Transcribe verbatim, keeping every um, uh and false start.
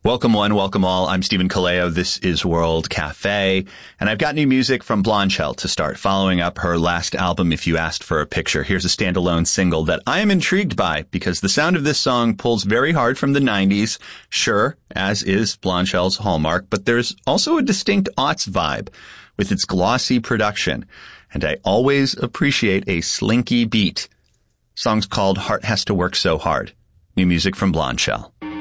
Welcome one, welcome all. I'm Stephen Kaleo. This is World Cafe, and I've got new music from Blondshell to start, following up her last album, If You Asked for a Picture. Here's a standalone single that I am intrigued by because the sound of this song pulls very hard from the nineties, sure, as is Blondshell's hallmark, but there's also a distinct aughts vibe with its glossy production, and I always appreciate a slinky beat. Song's called Heart Has to Work So Hard. New music from Blondshell.